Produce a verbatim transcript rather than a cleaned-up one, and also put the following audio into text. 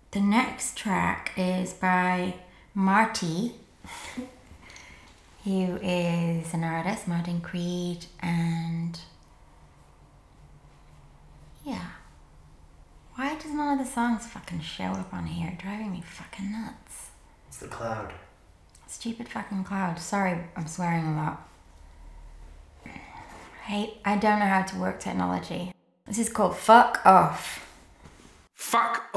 The next track is by Marty, who is an artist, Martin Creed, and yeah. Why does none of the songs fucking show up on here? Driving me fucking nuts. It's the cloud. Stupid fucking cloud. Sorry, I'm swearing a lot. Hey, I don't know how to work technology. This is called Fuck Off. Fuck